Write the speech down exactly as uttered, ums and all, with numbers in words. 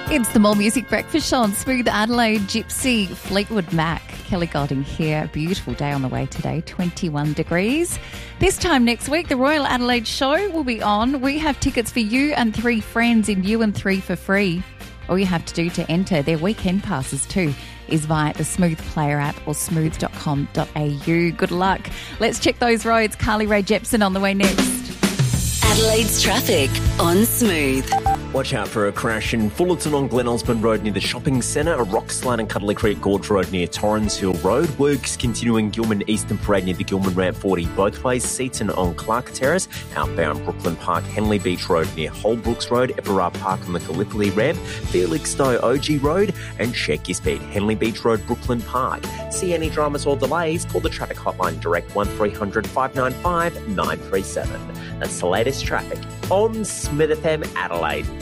It's the More Music Breakfast Show on Smooth Adelaide, Gypsy, Fleetwood Mac. Kelly Golding here. Beautiful day on the way today, twenty-one degrees. This time next week, the Royal Adelaide Show will be on. We have tickets for you and three friends in You and Three for free. All you have to do to enter, their weekend passes too, is via the Smooth Player app or smooth dot com dot a u. Good luck. Let's check those roads. Carly Rae Jepsen on the way next. Adelaide's traffic on Smooth. Watch out for a crash in Fullerton on Glen Osmond Road near the shopping centre, a rock slide in Cuddly Creek Gorge Road near Torrens Hill Road, works continuing Gilman Eastern Parade near the Gilman Ramp forty both ways, Seaton on Clark Terrace, outbound Brooklyn Park, Henley Beach Road near Holbrooks Road, Everard Park on the Gallipoli Ramp, Felixstowe O G Road, and check your speed, Henley Beach Road, Brooklyn Park. See any dramas or delays? Call the traffic hotline direct one three hundred five nine five nine three seven. That's the latest traffic on Smith F M Adelaide.